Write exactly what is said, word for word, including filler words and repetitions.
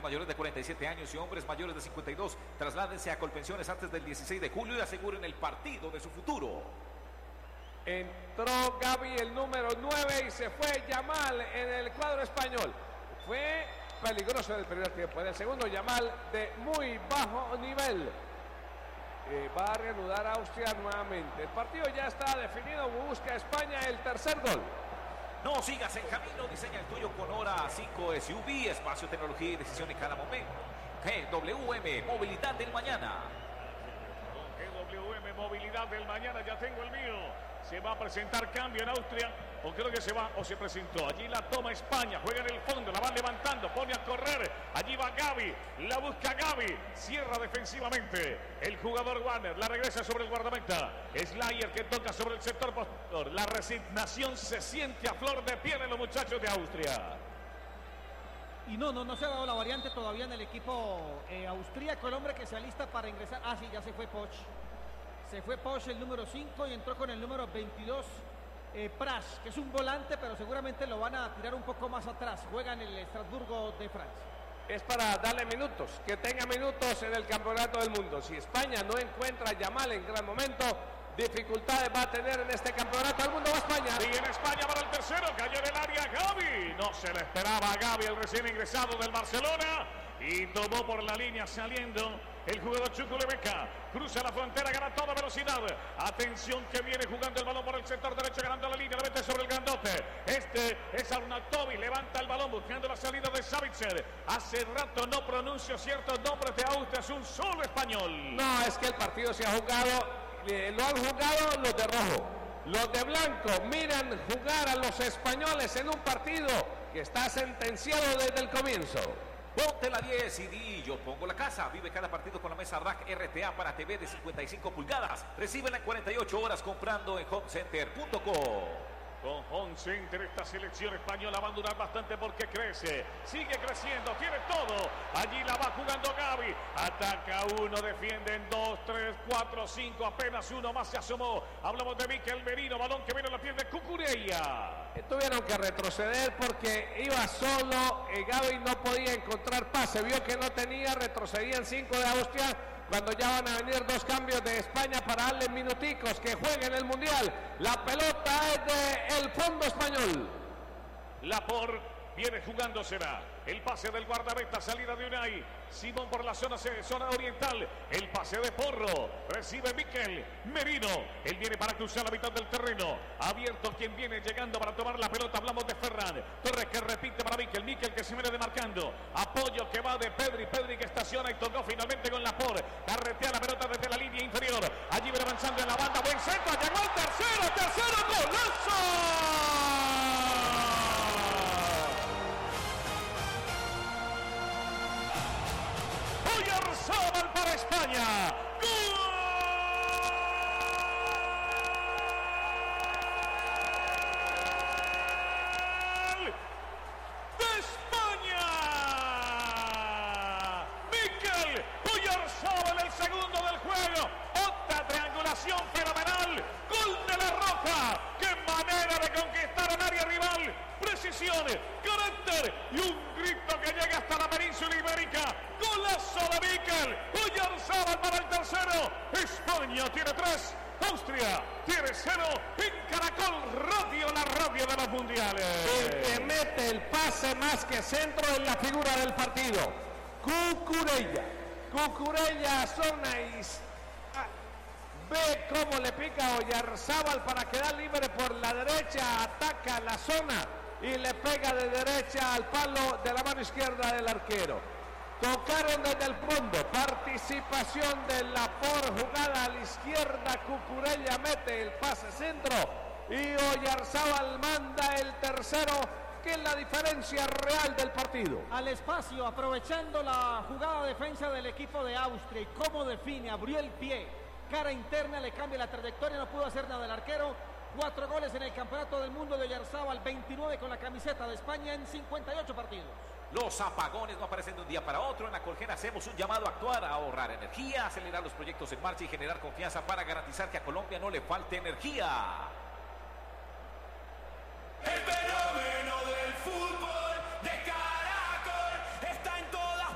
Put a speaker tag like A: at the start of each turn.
A: mayores de cuarenta y siete años y hombres mayores de cincuenta y dos. Trasládense a Colpensiones antes del dieciséis de julio y aseguren el partido de su futuro.
B: Entró Gavi, el número nueve, y se fue Yamal en el cuadro español. Fue peligroso en el primer tiempo. En el segundo, Yamal de muy bajo nivel. Eh, va a reanudar Austria nuevamente. El partido ya está definido. Busca España el tercer gol.
A: No sigas el camino, diseña el tuyo con Hora cinco S U V, espacio, tecnología y decisión en cada momento. G W M, movilidad del mañana.
C: Con G W M, movilidad del mañana, ya tengo el mío. Se va a presentar cambio en Austria, o creo que se va, o se presentó. Allí la toma España, juega en el fondo, la va levantando, pone a correr. Allí va Gavi, la busca Gavi, cierra defensivamente. El jugador Warner, la regresa sobre el guardameta. Slayer que toca sobre el sector posterior. La resignación se siente a flor de piel en los muchachos de Austria.
D: Y no, no, no se ha dado la variante todavía en el equipo eh, austríaco. El hombre que se alista para ingresar. Ah, sí, ya se fue Poch. Se fue Poch, el número cinco, y entró con el número veintidós, eh, Pras, que es un volante, pero seguramente lo van a tirar un poco más atrás. Juega en el Estrasburgo de Francia.
B: Es para darle minutos, que tenga minutos en el campeonato del mundo. Si España no encuentra a Yamal en gran momento, dificultades va a tener en este campeonato del mundo. Va España.
C: Y en España para el tercero, cayó en el área Gavi. No se le esperaba a Gavi, el recién ingresado del Barcelona. Y tomó por la línea saliendo el jugador Chukwuemeka. Cruza la frontera, gana toda velocidad. Atención que viene jugando el balón por el sector derecho, ganando la línea, la mete sobre el grandote. Este es Arnautovic, levanta el balón buscando la salida de Savitzer. Hace rato no pronuncio ciertos nombres de Austria, es un solo español.
B: No, es que el partido se ha jugado, eh, lo han jugado los de rojo. Los de blanco miran jugar a los españoles en un partido que está sentenciado desde el comienzo.
A: Ponte la diez y di, yo pongo la casa. Vive cada partido con la mesa Rack R T A para T V de cincuenta y cinco pulgadas. Recíbela en cuarenta y ocho horas comprando en home center punto com.
C: Con Home Center esta selección española va a durar bastante porque crece, sigue creciendo, tiene todo. Allí la va jugando Gavi, ataca uno, defiende en dos, tres, cuatro, cinco, apenas uno más se asomó. Hablamos de Mikel Merino, balón que viene a la piel de Cucurella.
B: Tuvieron que retroceder porque iba solo, eh, Gavi no podía encontrar pase, vio que no tenía, retrocedían cinco de Austria. Cuando ya van a venir dos cambios de España para darle minuticos que jueguen el Mundial. La pelota es del fondo español.
C: Lapor viene jugándosela. El pase del guardameta, salida de Unai. Simón por la zona, zona oriental. El pase de Porro. Recibe Mikel Merino. Él viene para cruzar la mitad del terreno. Abierto quien viene llegando para tomar la pelota. Hablamos de Ferran. Torres que repite para Mikel. Mikel que se viene demarcando. Apoyo que va de Pedri. Pedri que estaciona y tocó finalmente con Lapor. Carretea la pelota desde la línea inferior. Allí viene avanzando en la banda. Buen centro. Llegó el tercero. Tercero. ¡Golazo! Oyarzabal para España. ¡Gol de España! Mikel Oyarzabal, el segundo del juego. Otra triangulación fenomenal. Gol de la Roja. ¡Qué manera de conquistar el área rival! Precisión, carácter y un grito que llega hasta la península ibérica. Golazo de Mikel Oyarzabal para el tercero. España tiene tres, Austria tiene cero. En Caracol Radio, la radio de los mundiales.
B: El que mete el pase más que centro en la figura del partido, Cucurella. Cucurella, zona y ve cómo le pica Oyarzabal para quedar libre por la derecha. Ataca la zona y le pega de derecha al palo de la mano izquierda del arquero. Tocaron desde el fondo, participación de Lapor, jugada a la izquierda, Cucurella mete el pase centro y Oyarzabal manda el tercero, que es la diferencia real del partido.
D: Al espacio, aprovechando la jugada de defensa del equipo de Austria y cómo define, abrió el pie, cara interna, le cambia la trayectoria, no pudo hacer nada el arquero. Cuatro goles en el Campeonato del Mundo de Oyarzabal, veintinueve con la camiseta de España en cincuenta y ocho partidos.
A: Los apagones no aparecen de un día para otro. En la Colgena hacemos un llamado a actuar, a ahorrar energía, acelerar los proyectos en marcha y generar confianza para garantizar que a Colombia no le falte energía.